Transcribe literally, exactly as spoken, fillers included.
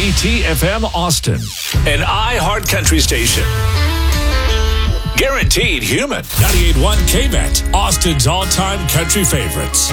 W T F M Austin, an iHeart Country station. Guaranteed human. ninety-eight point one K-Bet, Austin's all-time country favorites.